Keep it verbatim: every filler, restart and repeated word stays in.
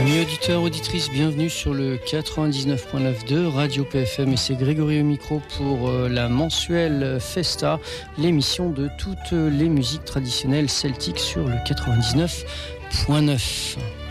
Amis auditeurs, auditrices, bienvenue sur le quatre-vingt-dix-neuf point neuf de Radio P F M et c'est Grégory au micro pour la mensuelle Festa, l'émission de toutes les musiques traditionnelles celtiques sur le quatre-vingt-dix-neuf point neuf.